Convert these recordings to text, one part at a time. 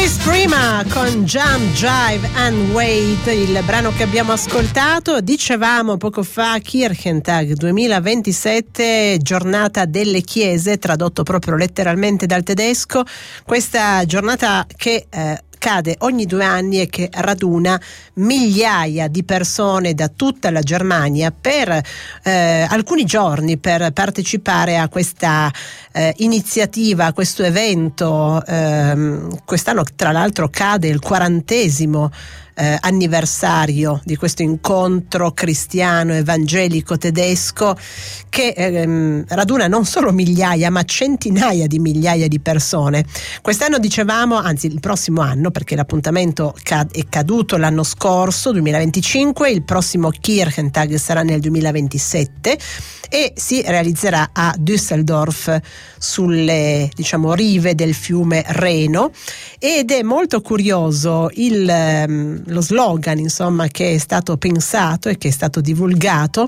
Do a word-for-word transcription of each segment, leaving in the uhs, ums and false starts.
Louis Prima con Jump, Jive and Wait, il brano che abbiamo ascoltato. Dicevamo poco fa Kirchentag duemilaventisette, giornata delle chiese, tradotto proprio letteralmente dal tedesco. Questa giornata che eh, cade ogni due anni e che raduna migliaia di persone da tutta la Germania per eh, alcuni giorni per partecipare a questa eh, iniziativa, a questo evento. Eh, quest'anno tra l'altro cade il quarantesimo Eh, anniversario di questo incontro cristiano evangelico tedesco che ehm, raduna non solo migliaia ma centinaia di migliaia di persone. Quest'anno dicevamo, anzi il prossimo anno, perché l'appuntamento cad- è caduto l'anno scorso duemilaventicinque, il prossimo Kirchentag sarà nel duemilaventisette e si realizzerà a Düsseldorf, sulle diciamo rive del fiume Reno, ed è molto curioso il ehm, lo slogan insomma che è stato pensato e che è stato divulgato,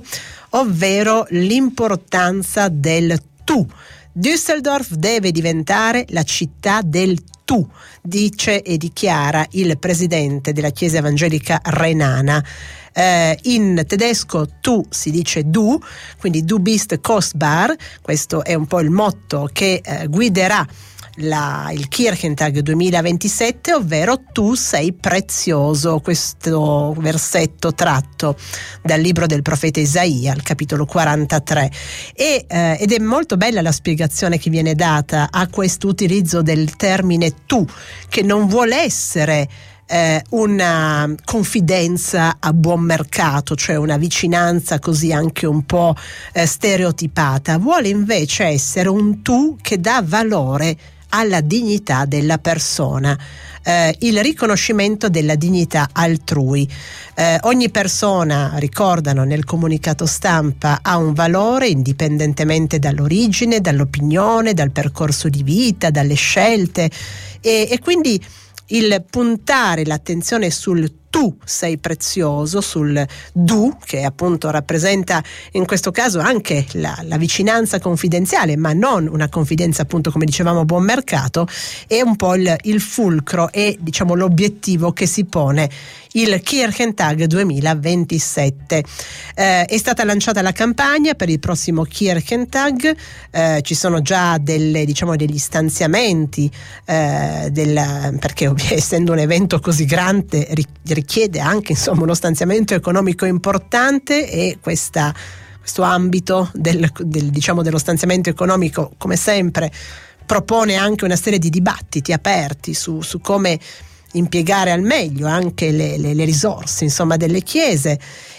ovvero l'importanza del tu. Düsseldorf deve diventare la città del tu, dice e dichiara il presidente della Chiesa Evangelica Renana. Eh, in tedesco tu si dice du, quindi du bist kostbar, questo è un po' il motto che eh, guiderà La, il Kirchentag duemilaventisette, ovvero tu sei prezioso, questo versetto tratto dal libro del profeta Isaia, al capitolo quarantatré, e, eh, ed è molto bella la spiegazione che viene data a questo utilizzo del termine tu, che non vuole essere eh, una confidenza a buon mercato, cioè una vicinanza così anche un po' eh, stereotipata, vuole invece essere un tu che dà valore alla dignità della persona, eh, il riconoscimento della dignità altrui. Eh, ogni persona, ricordano nel comunicato stampa, ha un valore indipendentemente dall'origine, dall'opinione, dal percorso di vita, dalle scelte, e, e quindi il puntare l'attenzione sul tu sei prezioso, sul du, che appunto rappresenta in questo caso anche la, la vicinanza confidenziale, ma non una confidenza appunto come dicevamo a buon mercato, è un po' il, il fulcro e diciamo l'obiettivo che si pone il Kirchentag duemilaventisette. Eh, è stata lanciata la campagna per il prossimo Kirchentag, eh, ci sono già delle, diciamo, degli stanziamenti, eh, del, perché essendo un evento così grande richiede anche insomma uno stanziamento economico importante, e questa, questo ambito del, del, diciamo, dello stanziamento economico, come sempre, propone anche una serie di dibattiti aperti su, su come impiegare al meglio anche le, le, le risorse insomma delle chiese,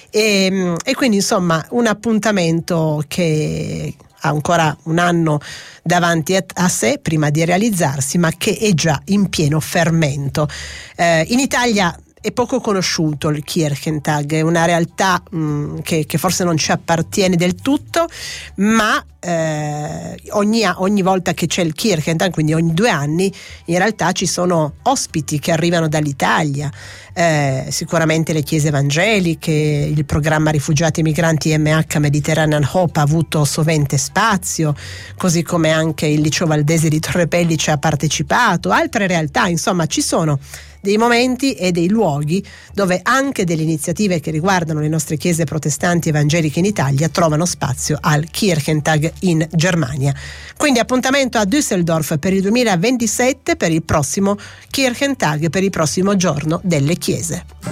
e, e quindi insomma un appuntamento che ha ancora un anno davanti a, a sé prima di realizzarsi, ma che è già in pieno fermento. Eh, in Italia è poco conosciuto il Kirchentag, è una realtà mh, che, che forse non ci appartiene del tutto, ma eh, ogni, ogni volta che c'è il Kirchentag, quindi ogni due anni, in realtà ci sono ospiti che arrivano dall'Italia, eh, sicuramente le chiese evangeliche, il programma Rifugiati e Migranti M H Mediterranean Hope ha avuto sovente spazio, così come anche il Liceo Valdese di Torre Pellice ha partecipato, altre realtà, insomma ci sono dei momenti e dei luoghi dove anche delle iniziative che riguardano le nostre chiese protestanti evangeliche in Italia trovano spazio al Kirchentag in Germania. Quindi appuntamento a Düsseldorf per il duemilaventisette, per il prossimo Kirchentag, per il prossimo giorno delle chiese.